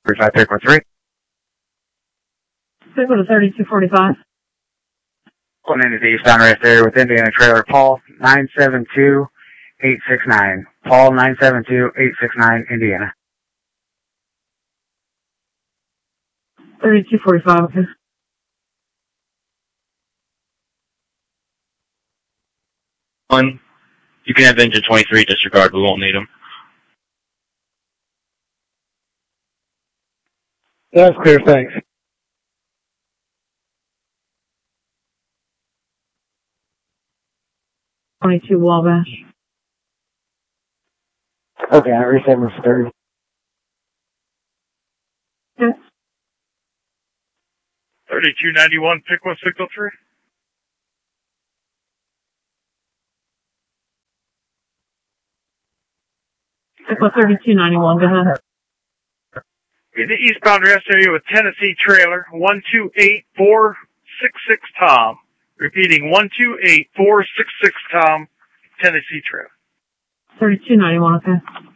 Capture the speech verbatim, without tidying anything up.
forty-five, pick one three. Pick one to thirty-two forty-five. Pulling into the eastbound rest area with Indiana trailer, Paul nine seven two eight six nine. Paul nine seven two eight six nine, Indiana. thirty-two forty-five, okay. One. You can have engine twenty-three disregard, we won't need them. That's clear, thanks. twenty-two Wabash. Okay, I reset for thirty. Yes. thirty-two ninety-one, pick one signal three. Pick one thirty-two ninety-one, go ahead. In the eastbound rest area with Tennessee trailer, one two eight four six six Tom. Repeating, one two eight four six six Tom, Tennessee trailer. thirty-two ninety-one, okay.